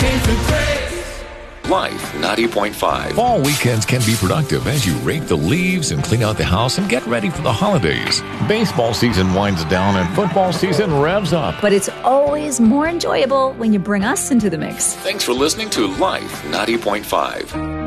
Amazing Grace. Life 90.5. Fall weekends can be productive as you rake the leaves and clean out the house and get ready for the holidays. Baseball season winds down and football season revs up. But it's always more enjoyable when you bring us into the mix. Thanks for listening to Life 90.5.